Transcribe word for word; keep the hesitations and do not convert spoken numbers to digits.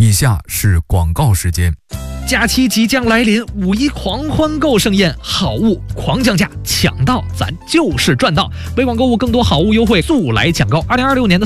以下是广告时间。 假期即将来临，五一狂欢购盛宴，好物狂降价，抢到咱就是赚到。微广购物更多好物优惠，速来抢购！二零二六年的